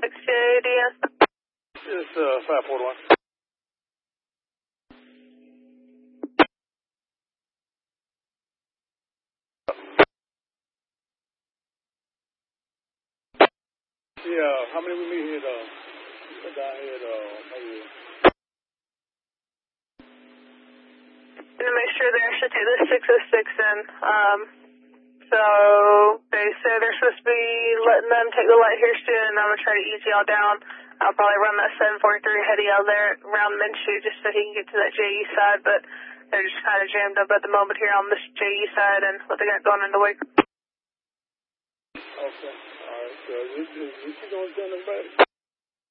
6JDS. It's 541. Yeah, how many we meet here, though? Down here, though, maybe. To make sure they actually take the 606 in. So they say they're supposed to be letting them take the light here soon. I'm going to try to ease y'all down. I'll probably run that 743 heady out there around Minshew just so he can get to that JE side, but they're just kind of jammed up at the moment here on this JE side and what they got going into Wake. Okay, all right, so you going to send them back?